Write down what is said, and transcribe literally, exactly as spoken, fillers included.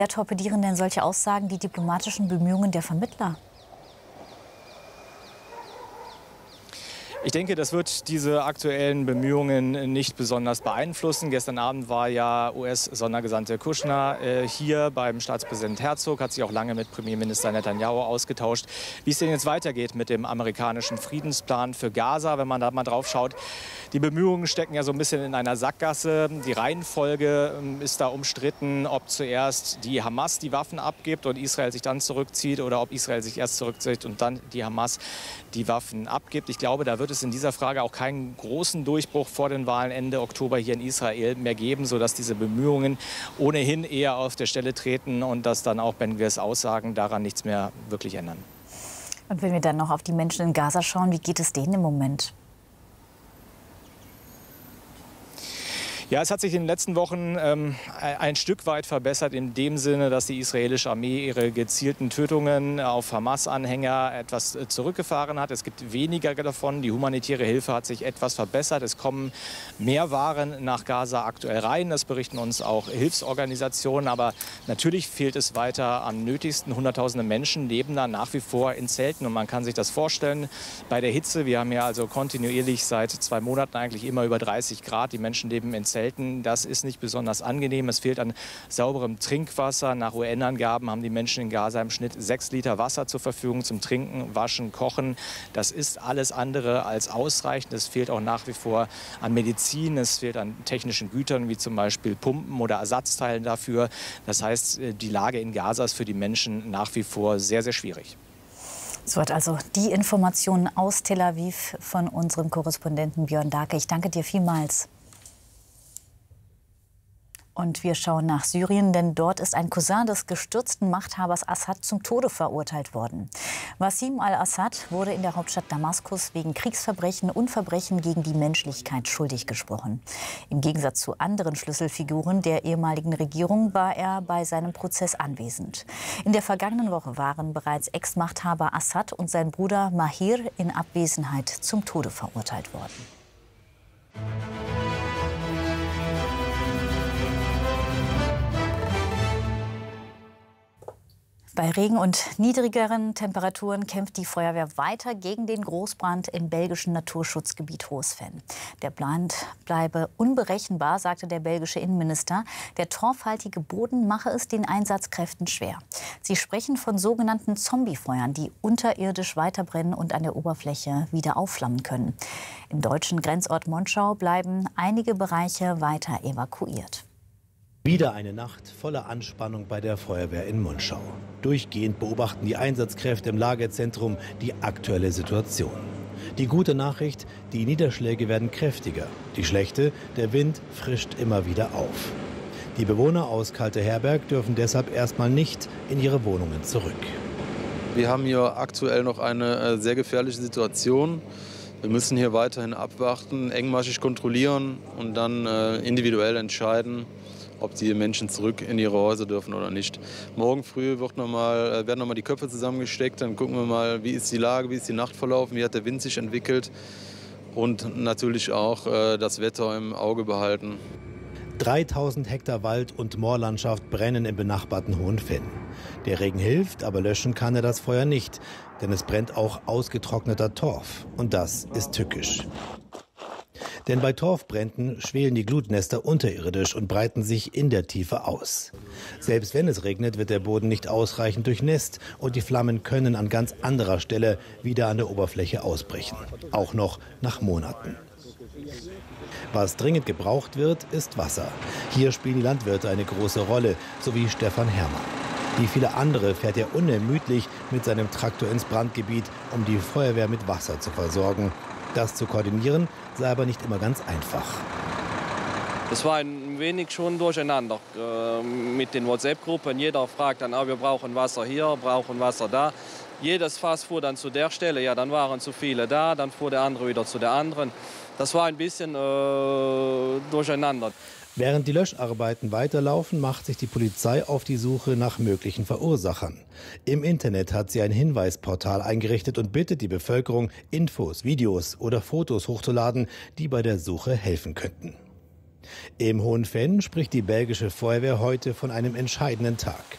Wer torpedieren denn solche Aussagen die diplomatischen Bemühungen der Vermittler? Ich denke, das wird diese aktuellen Bemühungen nicht besonders beeinflussen. Gestern Abend war ja U S-Sondergesandte Kushner äh, hier beim Staatspräsident Herzog, hat sich auch lange mit Premierminister Netanyahu ausgetauscht, wie es denn jetzt weitergeht mit dem amerikanischen Friedensplan für Gaza. Wenn man da mal drauf schaut, die Bemühungen stecken ja so ein bisschen in einer Sackgasse. Die Reihenfolge äh, ist da umstritten, ob zuerst die Hamas die Waffen abgibt und Israel sich dann zurückzieht oder ob Israel sich erst zurückzieht und dann die Hamas die Waffen abgibt. Ich glaube, da wird es in dieser Frage auch keinen großen Durchbruch vor den Wahlen Ende Oktober hier in Israel mehr geben, sodass diese Bemühungen ohnehin eher auf der Stelle treten und dass dann auch Ben Gvirs Aussagen daran nichts mehr wirklich ändern. Und wenn wir dann noch auf die Menschen in Gaza schauen, wie geht es denen im Moment? Ja, es hat sich in den letzten Wochen ähm, ein Stück weit verbessert in dem Sinne, dass die israelische Armee ihre gezielten Tötungen auf Hamas-Anhänger etwas zurückgefahren hat. Es gibt weniger davon. Die humanitäre Hilfe hat sich etwas verbessert. Es kommen mehr Waren nach Gaza aktuell rein. Das berichten uns auch Hilfsorganisationen. Aber natürlich fehlt es weiter am nötigsten. Hunderttausende Menschen leben da nach wie vor in Zelten. Und man kann sich das vorstellen bei der Hitze. Wir haben ja also kontinuierlich seit zwei Monaten eigentlich immer über dreißig Grad. Die Menschen leben in Zelten. Das ist nicht besonders angenehm. Es fehlt an sauberem Trinkwasser. Nach U N-Angaben haben die Menschen in Gaza im Schnitt sechs Liter Wasser zur Verfügung zum Trinken, Waschen, Kochen. Das ist alles andere als ausreichend. Es fehlt auch nach wie vor an Medizin. Es fehlt an technischen Gütern wie zum Beispiel Pumpen oder Ersatzteilen dafür. Das heißt, die Lage in Gaza ist für die Menschen nach wie vor sehr, sehr schwierig. So hat also die Informationen aus Tel Aviv von unserem Korrespondenten Björn Dahlke. Ich danke dir vielmals. Und wir schauen nach Syrien, denn dort ist ein Cousin des gestürzten Machthabers Assad zum Tode verurteilt worden. Wassim al-Assad wurde in der Hauptstadt Damaskus wegen Kriegsverbrechen und Verbrechen gegen die Menschlichkeit schuldig gesprochen. Im Gegensatz zu anderen Schlüsselfiguren der ehemaligen Regierung war er bei seinem Prozess anwesend. In der vergangenen Woche waren bereits Ex-Machthaber Assad und sein Bruder Mahir in Abwesenheit zum Tode verurteilt worden. Bei Regen und niedrigeren Temperaturen kämpft die Feuerwehr weiter gegen den Großbrand im belgischen Naturschutzgebiet Hoosven. Der Brand bleibe unberechenbar, sagte der belgische Innenminister. Der torfhaltige Boden mache es den Einsatzkräften schwer. Sie sprechen von sogenannten Zombiefeuern, die unterirdisch weiterbrennen und an der Oberfläche wieder aufflammen können. Im deutschen Grenzort Monschau bleiben einige Bereiche weiter evakuiert. Wieder eine Nacht voller Anspannung bei der Feuerwehr in Monschau. Durchgehend beobachten die Einsatzkräfte im Lagerzentrum die aktuelle Situation. Die gute Nachricht, die Niederschläge werden kräftiger. Die schlechte, der Wind frischt immer wieder auf. Die Bewohner aus Kalteherberg dürfen deshalb erstmal nicht in ihre Wohnungen zurück. Wir haben hier aktuell noch eine sehr gefährliche Situation. Wir müssen hier weiterhin abwarten, engmaschig kontrollieren und dann individuell entscheiden, ob die Menschen zurück in ihre Häuser dürfen oder nicht. Morgen früh wird noch mal, werden noch mal die Köpfe zusammengesteckt, dann gucken wir mal, wie ist die Lage, wie ist die Nacht verlaufen, wie hat der Wind sich entwickelt und natürlich auch äh, das Wetter im Auge behalten. dreitausend Hektar Wald- und Moorlandschaft brennen im benachbarten Hohenfenn. Der Regen hilft, aber löschen kann er das Feuer nicht, denn es brennt auch ausgetrockneter Torf und das ist tückisch. Denn bei Torfbränden schwelen die Glutnester unterirdisch und breiten sich in der Tiefe aus. Selbst wenn es regnet, wird der Boden nicht ausreichend durchnässt und die Flammen können an ganz anderer Stelle wieder an der Oberfläche ausbrechen. Auch noch nach Monaten. Was dringend gebraucht wird, ist Wasser. Hier spielen die Landwirte eine große Rolle, so wie Stefan Herrmann. Wie viele andere fährt er unermüdlich mit seinem Traktor ins Brandgebiet, um die Feuerwehr mit Wasser zu versorgen. Das zu koordinieren sei aber nicht immer ganz einfach. Es war ein wenig schon durcheinander äh, mit den WhatsApp-Gruppen. Jeder fragt dann, ah, wir brauchen Wasser hier, brauchen Wasser da. Jedes Fass fuhr dann zu der Stelle, ja, dann waren zu viele da, dann fuhr der andere wieder zu der anderen. Das war ein bisschen äh, durcheinander. Während die Löscharbeiten weiterlaufen, macht sich die Polizei auf die Suche nach möglichen Verursachern. Im Internet hat sie ein Hinweisportal eingerichtet und bittet die Bevölkerung, Infos, Videos oder Fotos hochzuladen, die bei der Suche helfen könnten. Im Hohenfenn spricht die belgische Feuerwehr heute von einem entscheidenden Tag.